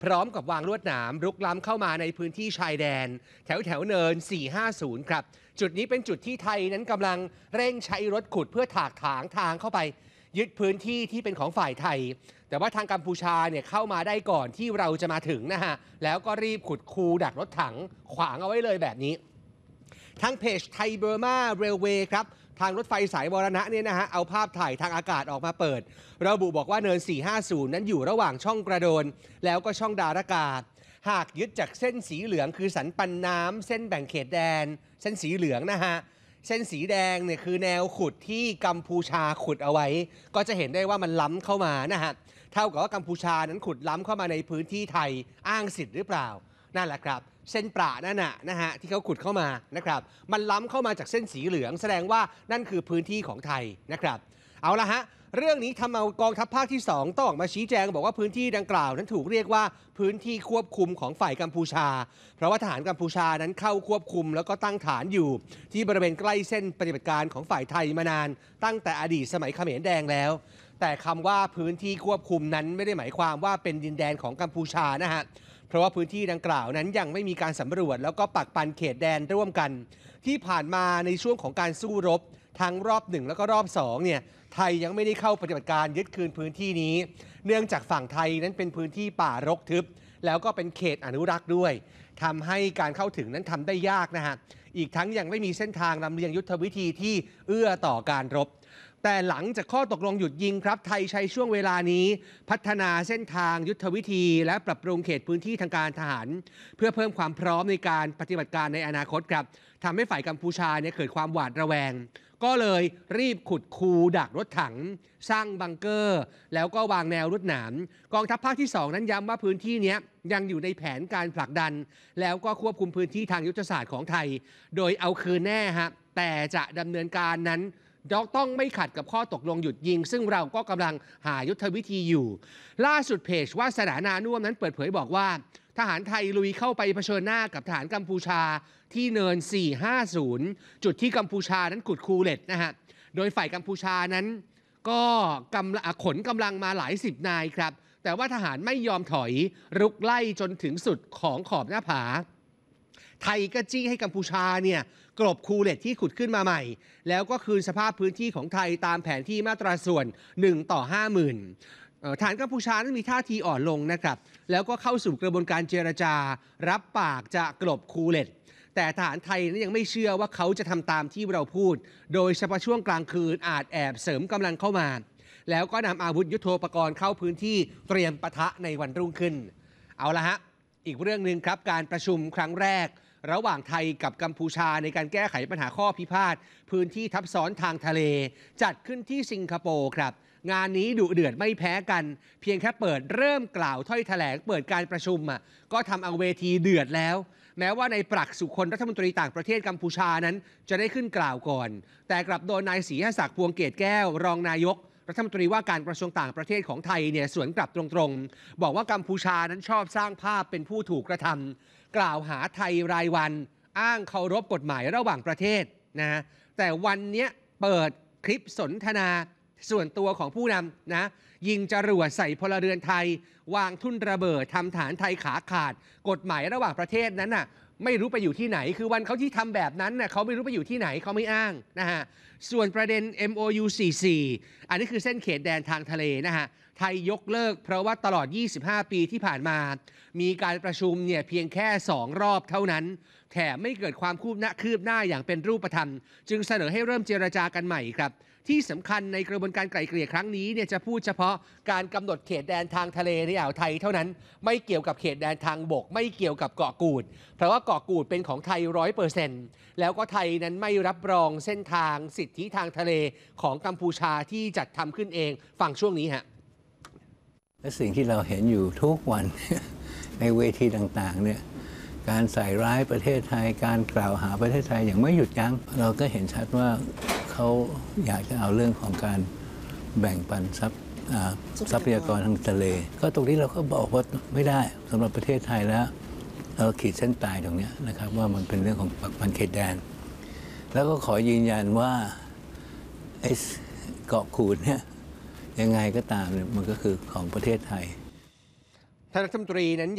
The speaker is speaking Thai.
พร้อมกับวางลวดหนามรุกล้ำเข้ามาในพื้นที่ชายแดนแถวเนิน 450 ครับจุดนี้เป็นจุดที่ไทยนั้นกำลังเร่งใช้รถขุดเพื่อถากถางทางเข้าไปยึดพื้นที่ที่เป็นของฝ่ายไทยแต่ว่าทางกัมพูชาเนี่ยเข้ามาได้ก่อนที่เราจะมาถึงนะฮะแล้วก็รีบขุดคูดักรถถังขวางเอาไว้เลยแบบนี้ทางเพจไทยเบอร์มาเรลเวย์ครับทางรถไฟสายวรณะเนี่ยนะฮะเอาภาพถ่ายทางอากาศออกมาเปิดระบุบอกว่าเนิน 450 นั้นอยู่ระหว่างช่องกระโดนแล้วก็ช่องดารากาหากยึดจากเส้นสีเหลืองคือสันปันน้ำเส้นแบ่งเขตแดนเส้นสีเหลืองนะฮะเส้นสีแดงเนี่ยคือแนวขุดที่กัมพูชาขุดเอาไว้ก็จะเห็นได้ว่ามันล้ำเข้ามานะฮะเท่ากับว่ากัมพูชานั้นขุดล้ำเข้ามาในพื้นที่ไทยอ้างสิทธิ์หรือเปล่านั่นแหละครับเส้นประนั่นนะฮะที่เขาขุดเข้ามานะครับมันล้ำเข้ามาจากเส้นสีเหลืองแสดงว่านั่นคือพื้นที่ของไทยนะครับเอาละฮะเรื่องนี้ทำเอากองทัพภาคที่2ต้องออกมาชี้แจงบอกว่าพื้นที่ดังกล่าวนั้นถูกเรียกว่าพื้นที่ควบคุมของฝ่ายกัมพูชาเพราะว่าทหารกัมพูชานั้นเข้าควบคุมแล้วก็ตั้งฐานอยู่ที่บริเวณใกล้เส้นปฏิบัติการของฝ่ายไทยมานานตั้งแต่อดีตสมัยเขมรแดงแล้วแต่คำว่าพื้นที่ควบคุมนั้นไม่ได้หมายความว่าเป็นดินแดนของกัมพูชานะฮะเพราะว่าพื้นที่ดังกล่าวนั้นยังไม่มีการสำรวจแล้วก็ปักปันเขตแดนร่วมกันที่ผ่านมาในช่วงของการสู้รบทั้งรอบ1แล้วก็รอบ2เนี่ยไทยยังไม่ได้เข้าปฏิบัติการยึดคืนพื้นที่นี้เนื่องจากฝั่งไทยนั้นเป็นพื้นที่ป่ารกทึบแล้วก็เป็นเขตอนุรักษ์ด้วยทำให้การเข้าถึงนั้นทำได้ยากนะฮะอีกทั้งยังไม่มีเส้นทางลำเลียงยุทธวิธีที่เอื้อต่อการรบแต่หลังจากข้อตกลงหยุดยิงครับไทยใช้ช่วงเวลานี้พัฒนาเส้นทางยุทธวิธีและปรับปรุงเขตพื้นที่ทางการทหารเพื่อเพิ่มความพร้อมในการปฏิบัติการในอนาคตครับทำให้ฝ่ายกัมพูชาเนี่ยเกิดความหวาดระแวงก็เลยรีบขุดคูดักรถถังสร้างบังเกอร์แล้วก็วางแนวลวดหนามกองทัพภาคที่2นั้นย้ำว่าพื้นที่นี้ยังอยู่ในแผนการผลักดันแล้วก็ควบคุมพื้นที่ทางยุทธศาสตร์ของไทยโดยเอาคืนแน่ฮะแต่จะดำเนินการนั้นต้องไม่ขัดกับข้อตกลงหยุดยิงซึ่งเราก็กำลังหายุทธวิธีอยู่ล่าสุดเพจวาสนานานุ่วมนั้นเปิดเผยบอกว่าทหารไทยลุยเข้าไปเผชิญหน้ากับทหารกัมพูชาที่เนิน 450 จุดที่กัมพูชานั้นขุดคูเล็ตนะฮะโดยฝ่ายกัมพูชานั้นก็ขนกำลังมาหลายสิบนายครับแต่ว่าทหารไม่ยอมถอยรุกไล่จนถึงสุดของขอบหน้าผาไทยก็จี้ให้กัมพูชาเนี่ยกลบคูเล็ตที่ขุดขึ้นมาใหม่แล้วก็คืนสภาพพื้นที่ของไทยตามแผนที่มาตราส่วน1:50,000ทหารกัมพูชานั้นมีท่าทีอ่อนลงนะครับแล้วก็เข้าสู่กระบวนการเจรจารับปากจะกลบคูเล็ตแต่ทหารไทยนั้นยังไม่เชื่อว่าเขาจะทำตามที่เราพูดโดยเฉพาะช่วงกลางคืนอาจแอบเสริมกำลังเข้ามาแล้วก็นำอาวุธยุทโธปกรณ์เข้าพื้นที่เตรียมปะทะในวันรุ่งขึ้นเอาละฮะอีกเรื่องหนึ่งครับการประชุมครั้งแรกระหว่างไทยกับกัมพูชาในการแก้ไขปัญหาข้อพิพาทพื้นที่ทับซ้อนทางทะเลจัดขึ้นที่สิงคโปร์ครับงานนี้ดุเดือดไม่แพ้กันเพียงแค่เริ่มกล่าวถ้อยแถลงเปิดการประชุมก็ทำเอาเวทีเดือดแล้วแม้ว่าในปรักสุคนรัฐมนตรีต่างประเทศกัมพูชานั้นจะได้ขึ้นกล่าวก่อนแต่กลับโดนนายศรีหศักดิ์พวงเกตแก้วรองนายกรัฐมนตรีว่าการกระทรวงต่างประเทศของไทยเนี่ยสวนกลับตรงๆบอกว่ากัมพูชานั้นชอบสร้างภาพเป็นผู้ถูกกระทำกล่าวหาไทยรายวันอ้างเคารพกฎหมายระหว่างประเทศนะแต่วันนี้เปิดคลิปสนทนาส่วนตัวของผู้นำนะยิงจรวดใส่พลเรือนไทยวางทุ่นระเบิดทำฐานไทยขาขาดกฎหมายระหว่างประเทศนั้นน่ะไม่รู้ไปอยู่ที่ไหนคือวันเขาที่ทำแบบนั้นน่ะเขาไม่รู้ไปอยู่ที่ไหนเขาไม่อ้างนะฮะส่วนประเด็น MOU 44อันนี้คือเส้นเขตแดนทางทะเลนะฮะไทยยกเลิกเพราะว่าตลอด25 ปีที่ผ่านมามีการประชุมเนี่ยเพียงแค่2 รอบเท่านั้นแถมไม่เกิดความคืบหน้าอย่างเป็นรูปธรรมจึงเสนอให้เริ่มเจรจากันใหม่ครับที่สำคัญในกระบวนการไกล่เกลี่ยครั้งนี้เนี่ยจะพูดเฉพาะการกำหนดเขตแดนทางทะเลในอ่าวไทยเท่านั้นไม่เกี่ยวกับเขตแดนทางบกไม่เกี่ยวกับเกาะกูดเพราะว่าเกาะกูดเป็นของไทย 100% แล้วก็ไทยนั้นไม่รับรองเส้นทางสิทธิทางทะเลของกัมพูชาที่จัดทำขึ้นเองฟังช่วงนี้ฮะและสิ่งที่เราเห็นอยู่ทุกวัน ในเวทีต่างๆเนี่ยการใส่ร้ายประเทศไทยการกล่าวหาประเทศไทยอย่างไม่หยุดยั้งเราก็เห็นชัดว่าเขาอยากจะเอาเรื่องของการแบ่งปันทรัพยากรทางทะเลก็ตรงนี้เราก็บอกว่าไม่ได้สำหรับประเทศไทยแล้วเราขีดเส้นตายตรงนี้นะครับว่ามันเป็นเรื่องของปักปันเขตแดนแล้วก็ขอยืนยันว่าไอ้เกาะกูดเนี่ยยังไงก็ตามมันก็คือของประเทศไทยท่านรัฐมนตรีนั้น